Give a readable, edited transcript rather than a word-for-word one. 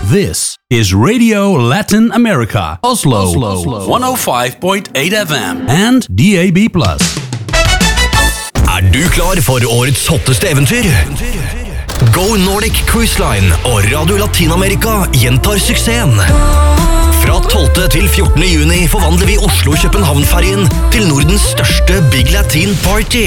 This is Radio Latin America, Oslo 105.8 FM and DAB+. Du klar for årets hotteste eventyr? Go Nordic Cruise Line og Radio Latinamerika gjentar suksessen. Fra 12. til 14. juni forvandler vi Oslo-København-ferien til Nordens største Big Latin Party.